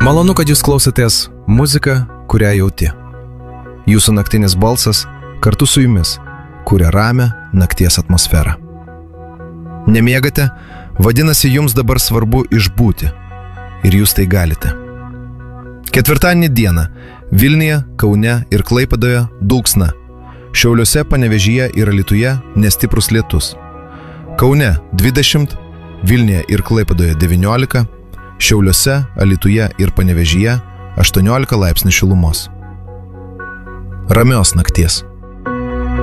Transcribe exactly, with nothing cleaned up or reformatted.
Malonu, kad jūs klausotės muziką, kurią jauti. Jūsų naktinis balsas kartu su jumis kuria ramią nakties atmosferą. Nemiegate, vadinasi, jums dabar svarbu išbūti. Ir jūs tai galite. Ketvirtadienį dieną Vilniuje, Kaune ir Klaipėdoje dulksna. Šiauliuose, Panevėžyje ir Alytuje nestiprus lietus. Kaune dvidešimt, Vilniuje ir Klaipėdoje devyniolika, Šiauliuose, Alytuje ir Panevėžyje aštuoniolika laipsnių šilumos. Ramios nakties.